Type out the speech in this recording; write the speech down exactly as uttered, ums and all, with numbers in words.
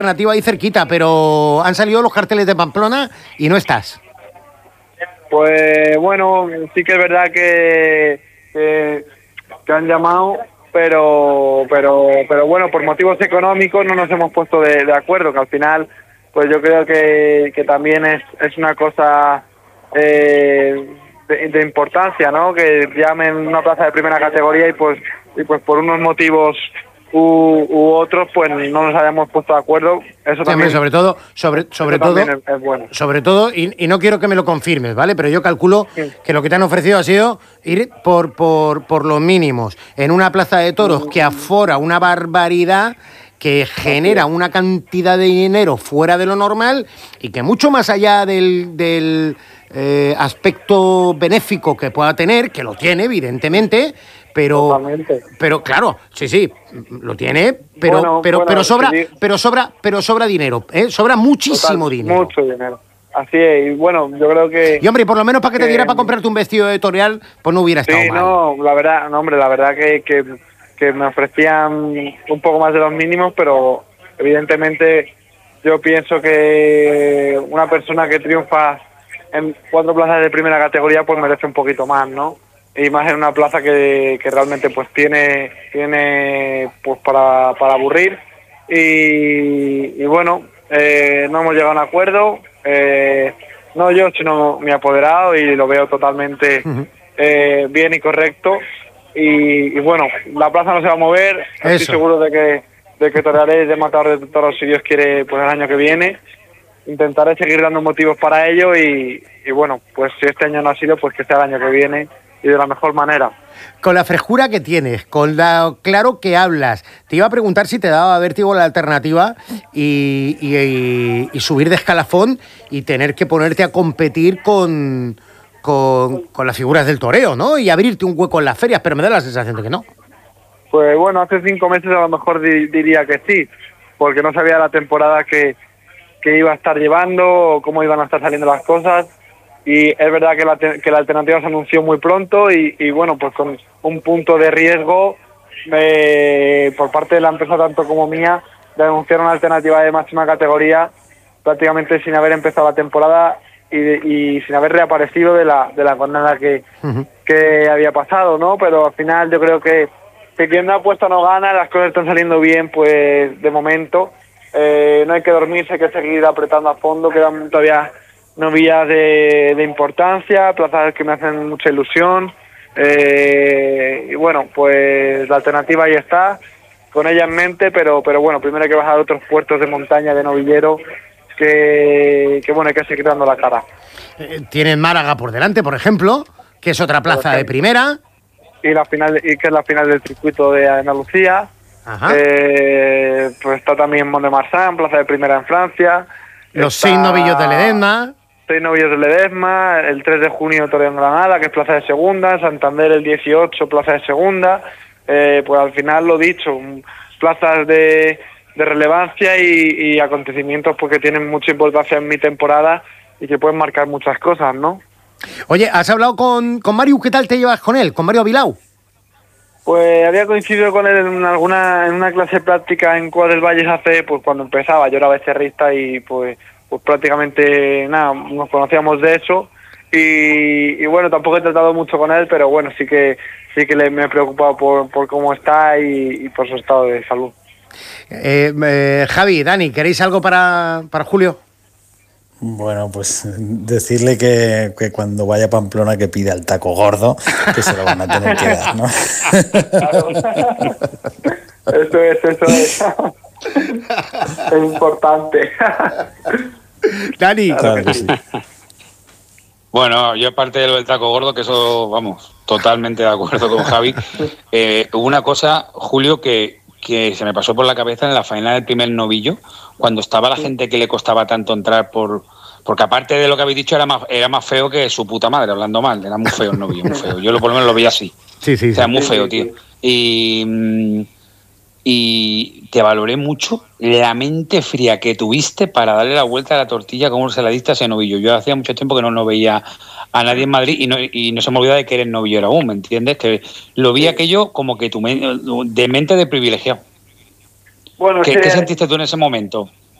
alternativa ahí cerquita, pero han salido los carteles de Pamplona y no estás. Pues bueno, sí que es verdad que, que, que han llamado, pero pero pero bueno, por motivos económicos no nos hemos puesto de, de acuerdo, que al final pues yo creo que, que también es, es una cosa eh, de, de importancia, ¿no? Que llamen una plaza de primera categoría y pues y pues por unos motivos u, u otros pues no nos hayamos puesto de acuerdo. Eso Sí, también, hombre, sobre todo, sobre, sobre eso todo, también es, es bueno. sobre todo, y, y no quiero que me lo confirmes, ¿vale? Pero yo calculo Sí. que lo que te han ofrecido ha sido ir por, por, por los mínimos en una plaza de toros que afora una barbaridad, que genera una cantidad de dinero fuera de lo normal y que mucho más allá del, del eh, aspecto benéfico que pueda tener, que lo tiene, evidentemente, pero, Totalmente. pero claro, sí, sí, lo tiene, pero, Bueno, pero, bueno, pero sobra, sí. pero sobra, pero sobra dinero, ¿eh? Sobra muchísimo Total, dinero. Mucho dinero. Así es, y bueno, yo creo que... Y hombre, por lo menos para que te que- diera para comprarte un vestido editorial, pues no hubiera estado Sí, mal. no, la verdad, no, hombre, la verdad que, que, que me ofrecían un poco más de los mínimos, pero evidentemente yo pienso que una persona que triunfa en cuatro plazas de primera categoría pues merece un poquito más, ¿no? Y más en una plaza que, que realmente pues tiene tiene pues para, para aburrir y, y bueno, eh, no hemos llegado a un acuerdo, eh, no yo, sino mi apoderado, y lo veo totalmente Ujú. eh, bien y correcto. Y, y bueno, la plaza no se va a mover, estoy Eso. seguro de que de que torearé de matador de toros si Dios quiere pues el año que viene. Intentaré seguir dando motivos para ello y, y bueno, pues si este año no ha sido, pues que sea el año que viene y de la mejor manera. Con la frescura que tienes, con lo claro que hablas, te iba a preguntar si te daba vértigo la alternativa y, y, y- y subir de escalafón y tener que ponerte a competir con, con, con las figuras del toreo, ¿no? Y abrirte un hueco en las ferias, pero me da la sensación de que no. Pues bueno, hace cinco meses a lo mejor di- diría que sí, porque no sabía la temporada que, que iba a estar llevando o cómo iban a estar saliendo las cosas. Y es verdad que la, te- que la alternativa se anunció muy pronto y, y bueno, pues con un punto de riesgo eh, por parte de la empresa tanto como mía de anunciar una alternativa de máxima categoría prácticamente sin haber empezado la temporada y, de- y sin haber reaparecido de la, de la jornada que, Ujú. que había pasado, ¿no? Pero al final yo creo que, que quien no ha puesto no gana, las cosas están saliendo bien, pues de momento. Eh, no hay que dormirse, hay que seguir apretando a fondo, quedan todavía novillas de, de importancia, plazas que me hacen mucha ilusión. Eh, y bueno, pues la alternativa ahí está, con ella en mente, pero pero bueno, primero hay que bajar a otros puertos de montaña, de novillero, que, que bueno, hay que seguir dando la cara. Eh, tienes Málaga por delante, por ejemplo, que es otra plaza de ejemplo. primera. Y la final y que es la final del circuito de Andalucía. Ajá. Eh, pues está también Mont-de-Marsan, plaza de primera en Francia. Los Está seis novillos de Ledesma. Seis novillos de Ledesma, el tres de junio Toreo en Granada, que es plaza de segunda, Santander el dieciocho, plaza de segunda. Eh, pues al final lo dicho, mm, plazas de, de relevancia y, y acontecimientos porque tienen mucha importancia en mi temporada y que pueden marcar muchas cosas, ¿no? Oye, ¿has hablado con, con Mario? ¿Qué tal te llevas con él? ¿Con Mario Vilau? Pues había coincidido con él en alguna en una clase práctica en Cuadra del Valles hace, pues cuando empezaba, yo era becerrista y pues pues prácticamente nada, nos conocíamos de eso y, y bueno, tampoco he tratado mucho con él, pero bueno, sí que sí que le, me he preocupado por, por cómo está y, y por su estado de salud. Eh, eh, Javi, Dani, ¿queréis algo para, para Julio? Bueno, pues decirle que, que cuando vaya a Pamplona que pida el taco gordo, que se lo van a tener que dar, ¿no? Claro. Eso es, eso es. Es importante. Dani. Claro que sí. Bueno, yo aparte de lo del taco gordo, que eso, vamos, totalmente de acuerdo con Javi, eh, hubo una cosa, Julio, que, que se me pasó por la cabeza en la faena del primer novillo, cuando estaba la gente que le costaba tanto entrar por... Porque aparte de lo que habéis dicho, era más era más feo que su puta madre, hablando mal, era muy feo el novillo, muy feo. Yo lo, por lo menos lo veía así. Sí, sí, O sea, sí. muy Sí, feo, sí, tío. sí. Y, mm, y te valoré mucho la mente fría que tuviste para darle la vuelta a la tortilla como se la diste a ese novillo. Yo hacía mucho tiempo que no, no veía a nadie en Madrid y no, y no se me olvidaba de que eres novillero aún, ¿me entiendes? Que lo vi aquello como que tu men- de mente de privilegiado. Bueno, ¿Qué, sí, ¿Qué sentiste tú en ese momento?